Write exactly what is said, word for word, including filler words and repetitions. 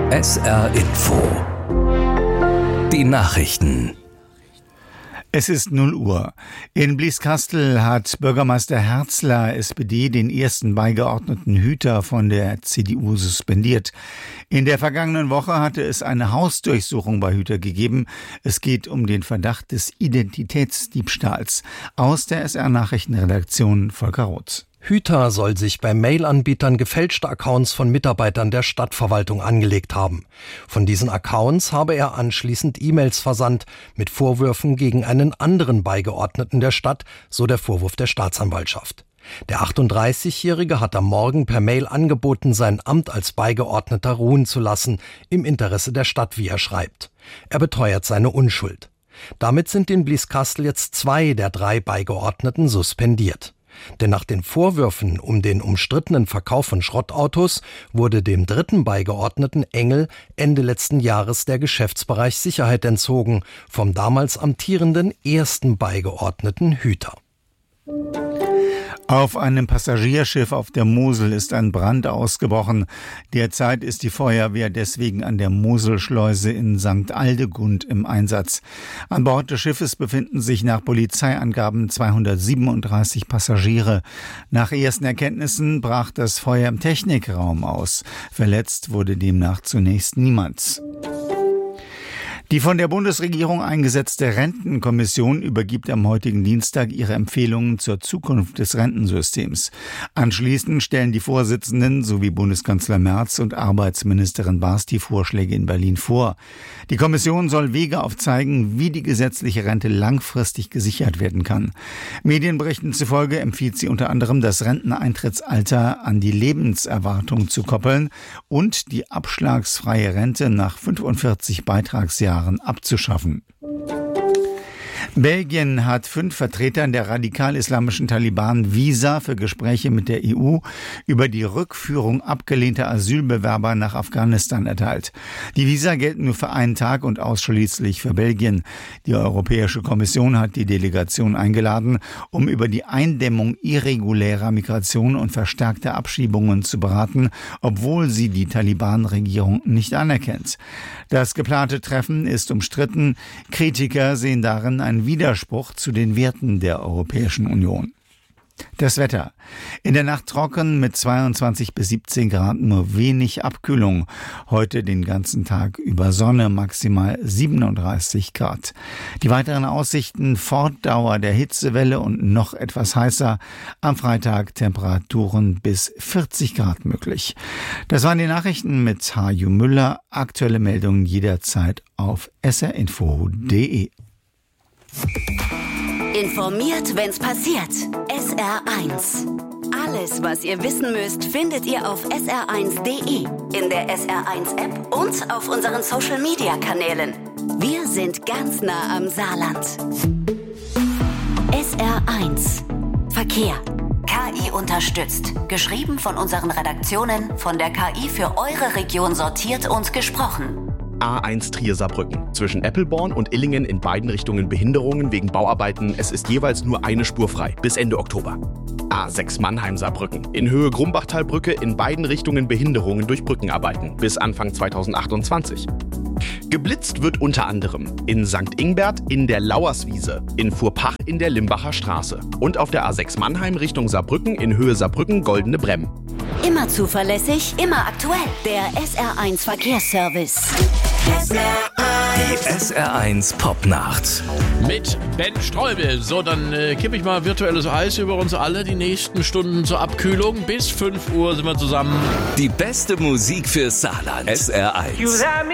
S R Info. Die Nachrichten. Es ist null Uhr. In Blieskastel hat Bürgermeister Herzler, S P D, den ersten beigeordneten Hüter von der C D U suspendiert. In der vergangenen Woche hatte es eine Hausdurchsuchung bei Hüter gegeben. Es geht um den Verdacht des Identitätsdiebstahls. Aus der S R-Nachrichtenredaktion Volker Roth. Hüter soll sich bei Mail-Anbietern gefälschte Accounts von Mitarbeitern der Stadtverwaltung angelegt haben. Von diesen Accounts habe er anschließend E-Mails versandt mit Vorwürfen gegen einen anderen Beigeordneten der Stadt, so der Vorwurf der Staatsanwaltschaft. Der achtunddreißigjährige hat am Morgen per Mail angeboten, sein Amt als Beigeordneter ruhen zu lassen, im Interesse der Stadt, wie er schreibt. Er beteuert seine Unschuld. Damit sind in Blieskastel jetzt zwei der drei Beigeordneten suspendiert. Denn nach den Vorwürfen um den umstrittenen Verkauf von Schrottautos wurde dem dritten Beigeordneten Engel Ende letzten Jahres der Geschäftsbereich Sicherheit entzogen, vom damals amtierenden ersten Beigeordneten Hüter. Auf einem Passagierschiff auf der Mosel ist ein Brand ausgebrochen. Derzeit ist die Feuerwehr deswegen an der Moselschleuse in Sankt Aldegund im Einsatz. An Bord des Schiffes befinden sich nach Polizeiangaben zweihundertsiebenunddreißig Passagiere. Nach ersten Erkenntnissen brach das Feuer im Technikraum aus. Verletzt wurde demnach zunächst niemand. Die von der Bundesregierung eingesetzte Rentenkommission übergibt am heutigen Dienstag ihre Empfehlungen zur Zukunft des Rentensystems. Anschließend stellen die Vorsitzenden sowie Bundeskanzler Merz und Arbeitsministerin Baas die Vorschläge in Berlin vor. Die Kommission soll Wege aufzeigen, wie die gesetzliche Rente langfristig gesichert werden kann. Medienberichten zufolge empfiehlt sie unter anderem, das Renteneintrittsalter an die Lebenserwartung zu koppeln und die abschlagsfreie Rente nach fünfundvierzig Beitragsjahren abzuschaffen. Belgien hat fünf Vertretern der radikal-islamischen Taliban Visa für Gespräche mit der E U über die Rückführung abgelehnter Asylbewerber nach Afghanistan erteilt. Die Visa gelten nur für einen Tag und ausschließlich für Belgien. Die Europäische Kommission hat die Delegation eingeladen, um über die Eindämmung irregulärer Migration und verstärkter Abschiebungen zu beraten, obwohl sie die Taliban-Regierung nicht anerkennt. Das geplante Treffen ist umstritten. Kritiker sehen darin ein Widerspruch zu den Werten der Europäischen Union. Das Wetter. In der Nacht trocken mit zweiundzwanzig bis siebzehn Grad, nur wenig Abkühlung. Heute den ganzen Tag über Sonne, maximal siebenunddreißig Grad. Die weiteren Aussichten: Fortdauer der Hitzewelle und noch etwas heißer. Am Freitag Temperaturen bis vierzig Grad möglich. Das waren die Nachrichten mit Haju Müller. Aktuelle Meldungen jederzeit auf s r info punkt d e. Informiert, wenn's passiert. S R eins. Alles, was ihr wissen müsst, findet ihr auf s r eins punkt d e, in der S R eins App und auf unseren Social-Media-Kanälen. Wir sind ganz nah am Saarland. S R eins. Verkehr. K I unterstützt. Geschrieben von unseren Redaktionen, von der K I für eure Region sortiert und gesprochen. A eins Trier-Saarbrücken. Zwischen Eppelborn und Illingen in beiden Richtungen Behinderungen wegen Bauarbeiten. Es ist jeweils nur eine Spur frei. Bis Ende Oktober. A sechs Mannheim-Saarbrücken. In Höhe Grumbachtalbrücke in beiden Richtungen Behinderungen durch Brückenarbeiten. Bis Anfang zweitausendachtundzwanzig. Geblitzt wird unter anderem in Sankt Ingbert in der Lauerswiese, in Furpach in der Limbacher Straße und auf der A sechs Mannheim Richtung Saarbrücken in Höhe Saarbrücken Goldene Bremm. Immer zuverlässig, immer aktuell. Der S R eins Verkehrsservice. Die S R eins Popnacht. Mit Ben Streubel. So, dann äh, kippe ich mal virtuelles Eis über uns alle. Die nächsten Stunden zur Abkühlung. Bis fünf Uhr sind wir zusammen. Die beste Musik für Saarland. S R eins.